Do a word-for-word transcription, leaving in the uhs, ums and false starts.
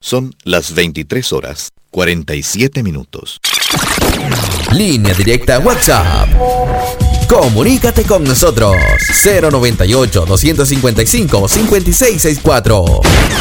Son las veintitrés horas, cuarenta y siete minutos. Línea directa WhatsApp. Comunícate con nosotros. cero noventa y ocho, doscientos cincuenta y cinco, cincuenta y seis sesenta y cuatro.